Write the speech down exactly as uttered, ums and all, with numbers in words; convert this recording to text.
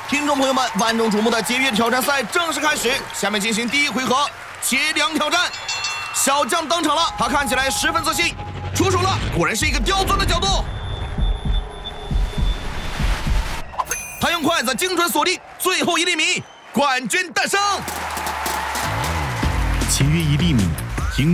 听众朋友们，万众瞩目的节约挑战赛正式开始，下面进行第一回合切梁挑战。小将登场了，他看起来十分自信，出手了，果然是一个刁钻的角度。他用筷子精准锁定，最后一厘米，冠军诞生。 切约一厘米，